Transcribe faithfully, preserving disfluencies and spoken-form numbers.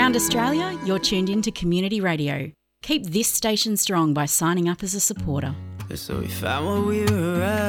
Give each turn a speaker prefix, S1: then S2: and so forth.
S1: around Australia, you're tuned in to Community Radio. Keep this station strong by signing up as a supporter.
S2: So we found what we were